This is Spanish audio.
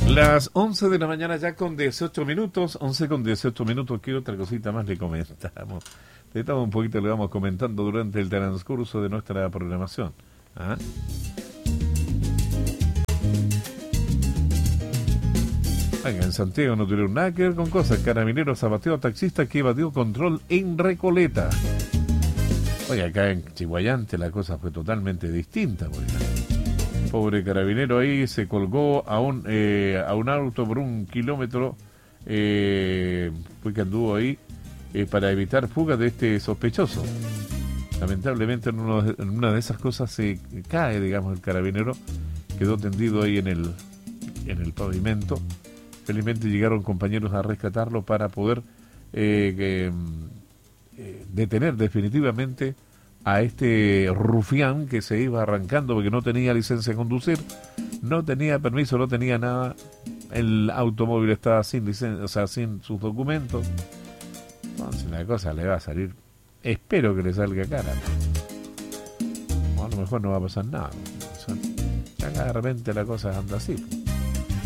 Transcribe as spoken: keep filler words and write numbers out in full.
Las once de la mañana ya con dieciocho minutos, once con dieciocho minutos. ¿Qué otra cosita más le comentamos? De todo un poquito le vamos comentando durante el transcurso de nuestra programación. ¿Ah? Venga, en Santiago no tuvieron nada que ver con cosas. Carabineros abateó a taxista que evadió control en Recoleta. Oye, acá en Chihuayante la cosa fue totalmente distinta. Porque pobre carabinero ahí se colgó a un eh, a un auto por un kilómetro, eh, fue que anduvo ahí eh, para evitar fuga de este sospechoso. Lamentablemente en, uno, en una de esas cosas se cae, digamos, el carabinero, quedó tendido ahí en el en el pavimento. Felizmente llegaron compañeros a rescatarlo para poder eh, eh, eh, detener definitivamente a este rufián que se iba arrancando porque no tenía licencia de conducir, no tenía permiso, no tenía nada, el automóvil estaba sin licencia, o sea, sin sus documentos. Entonces la cosa le va a salir, espero que le salga cara. O a lo mejor no va a pasar nada. O sea, acá de repente la cosa anda así.